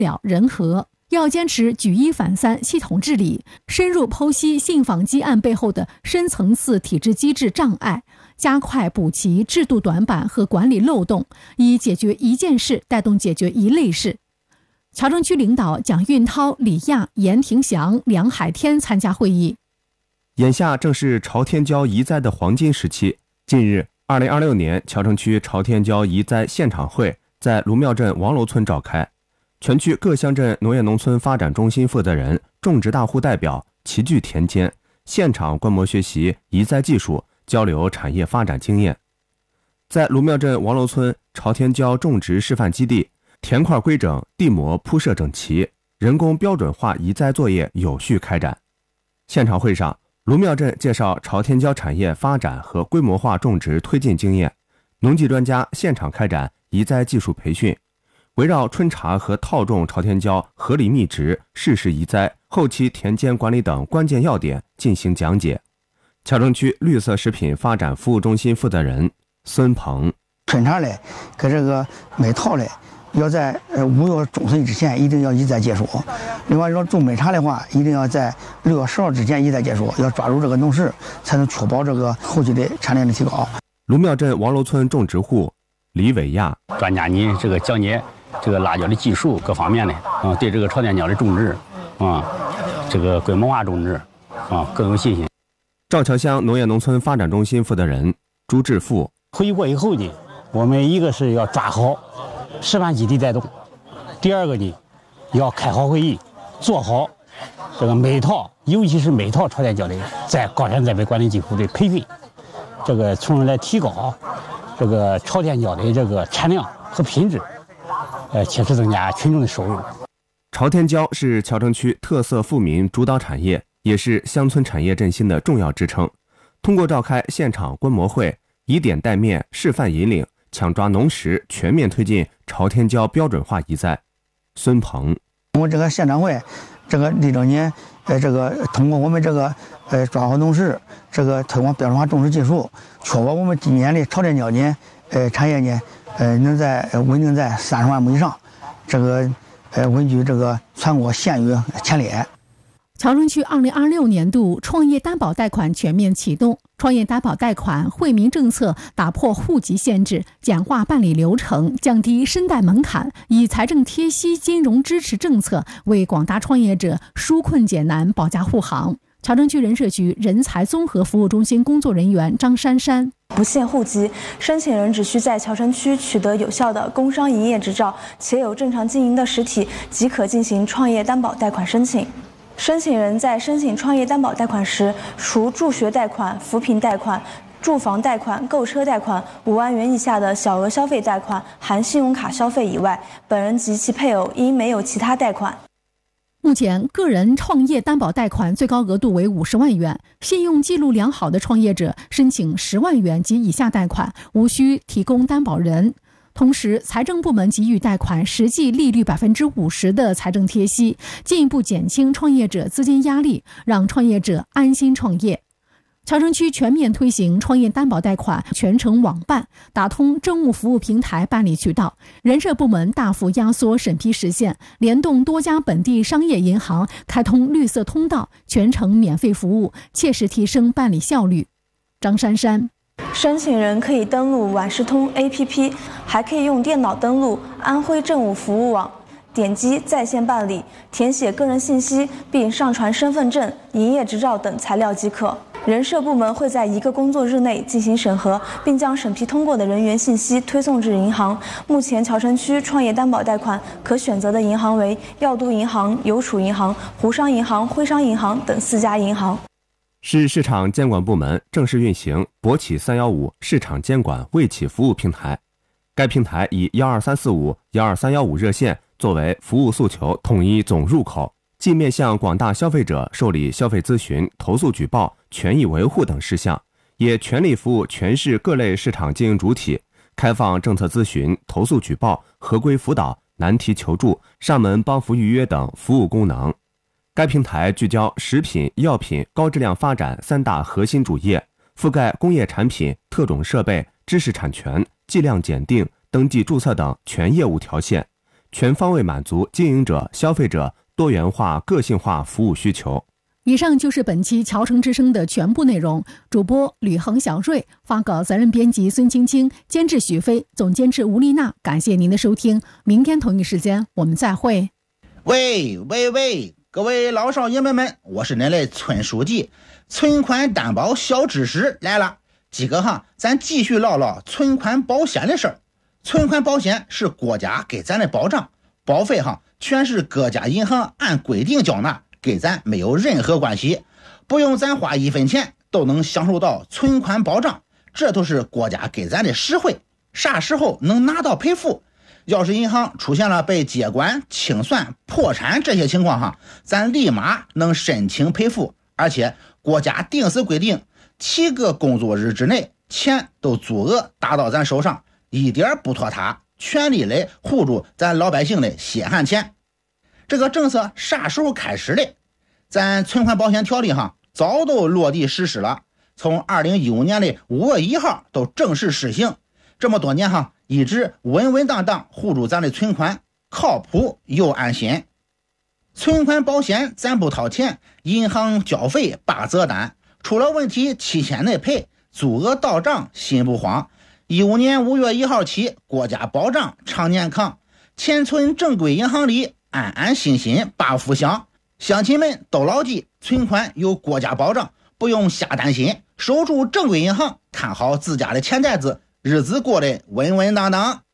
了人和。要坚持举一反三系统治理，深入剖析信访积案背后的深层次体制机制障碍，加快补齐制度短板和管理漏洞，以解决一件事带动解决一类事。侨政区领导蒋运涛、李亚、严廷祥、梁海天参加会议。 眼下正是朝天椒移栽的黄金时期。近日，2026年侨政区朝天椒移栽现场会在卢庙镇王楼村召开。全区各乡镇农业农村发展中心负责人、种植大户代表齐聚田间，现场观摩学习移栽技术，交流产业发展经验。在卢庙镇王楼村朝天椒种植示范基地，田块规整，地膜铺设整齐，人工标准化移栽作业有序开展。现场会上，卢庙镇介绍朝天椒产业发展和规模化种植推进经验，农技专家现场开展移栽技术培训，围绕春茶和套种朝天椒合理密植、适时移栽、后期田间管理等关键要点进行讲解。侨政区绿色食品发展服务中心负责人孙鹏： 春茶嘞，跟这个每套嘞，要在5月中旬之前一定要移栽结束。另外，要种美茶的话，一定要在6月10号之前移栽结束，要抓住这个农时，才能确保这个后期的产量的提高。 卢庙镇王楼村种植户李伟亚： 专家你这个讲解这个辣椒的技术各方面的对这个朝天椒的种植这个规模化种植更有信心。 赵桥乡农业农村发展中心负责人朱志富： 会议过以后呢，我们一个是要抓好示范基地带动，第二个呢，要开好会议，做好这个每套，尤其是每套朝天椒的在高山栽培管理技术的培训，这个从而来提高这个朝天椒的这个产量和品质，切实增加群众的收入。 朝天椒是侨政区特色富民主导产业，也是乡村产业振兴的重要支撑。通过召开现场观摩会，以点带面，示范引领，抢抓农时，全面推进朝天椒标准化移栽。孙鹏： 我们这个现场会，这个立正年，这个通过我们这个抓好农时，这个推广标准化种植技术，确保我们今年的朝天椒呢，产业呢，能在稳定在30万亩以上，这个稳居这个全国县域前列。 侨政区2026年度创业担保贷款全面启动，创业担保贷款惠民政策打破户籍限制，简化办理流程，降低申贷门槛，以财政贴息金融支持政策为广大创业者纾困解难，保驾护航。侨政区人社局人才综合服务中心工作人员张珊珊： 不限户籍，申请人只需在侨城区取得有效的工商营业执照，且有正常经营的实体，即可进行创业担保贷款申请。申请人在申请创业担保贷款时，除助学贷款、扶贫贷款、住房贷款、购车贷款5万元以下的小额消费贷款含信用卡消费以外，本人及其配偶应没有其他贷款。 目前，个人创业担保贷款最高额度为50万元，信用记录良好的创业者申请10万元及以下贷款，无需提供担保人。同时，财政部门给予贷款实际利率50%的财政贴息，进一步减轻创业者资金压力，让创业者安心创业。侨城区全面推行创业担保贷款全程网办，打通政务服务平台办理渠道，人社部门大幅压缩审批时限，联动多家本地商业银行开通绿色通道，全程免费服务，切实提升办理效率。张珊珊： 申请人可以登录晚市通 APP， 还可以用电脑登录安徽政务服务网，点击在线办理，填写个人信息，并上传身份证、营业执照等材料即可。人社部门会在1个工作日内进行审核，并将审批通过的人员信息推送至银行。目前侨城区创业担保贷款可选择的银行为药都银行、邮储银行、湖商银行、徽商银行等4家银行。 市市场监管部门正式运行博企315市场监管卫企服务平台。该平台以12345、12315热线作为服务诉求统一总入口，既面向广大消费者受理消费咨询、投诉举报、权益维护等事项，也全力服务全市各类市场经营主体，开放政策咨询、投诉举报、合规辅导、难题求助、上门帮扶预约等服务功能。该平台聚焦食品、药品高质量发展3大核心主业，覆盖工业产品、特种设备、知识产权、计量检定、登记注册等全业务条线， 全方位满足经营者、消费者多元化、个性化服务需求。 以上就是本期侨城之声的全部内容。主播吕恒、小瑞，发稿责任编辑孙青青，监制许飞，总监制吴丽娜。感谢您的收听，明天同一时间我们再会。 喂，各位老少爷们们，我是您的村书记。存款担保小知识来了，今个咱继续唠唠存款保险的事儿。存款保险是国家给咱的保障，保费全是各家银行按规定缴纳，跟咱没有任何关系，不用咱花1分钱都能享受到存款保障，这都是国家给咱的实惠。啥时候能拿到赔付？要是银行出现了被接管、清算、破产这些情况咱立马能申请赔付，而且国家定死规定7个工作日之内钱都足额打到咱手上，一点不拖沓，全力来护住咱老百姓的血汗钱。这个政策啥时候开始的？咱存款保险条例早都落地实施了，从2015年的5月1号都正式施行。这么多年一直稳稳当当护住咱的存款，靠谱又安心。存款保险咱不掏钱，银行交费8责单，出了问题7天内赔，足额到账心不慌。15年5月1号起，国家保障常年康，钱存正规银行里，安安心心把福享。乡亲们都牢记，存款有国家保障，不用瞎担心，守住正规银行，看好自家的钱袋子，日子过得稳稳当当。